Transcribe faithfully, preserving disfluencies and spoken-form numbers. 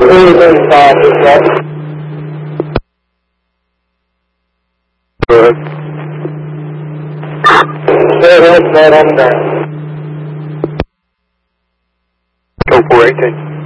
Anything five is that. Good. Stay ahead, stay on down. Go for eighteen.